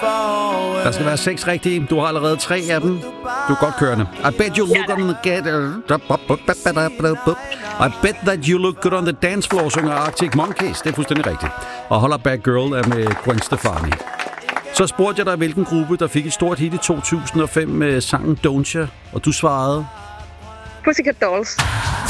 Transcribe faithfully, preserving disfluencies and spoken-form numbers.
Der skal være seks rigtige. Du har allerede tre af dem. Du er godt kørende. I bet you look on the get... I bet that you look good on the dance floor, synger Arctic Monkeys. Det er fuldstændig rigtigt. Og Holla Back Girl er med Gwen Stefani. Så spurgte jeg dig, hvilken gruppe, der fik et stort hit i to tusind og fem med sangen Don't Ya, og du svarede... Pussycat Dolls.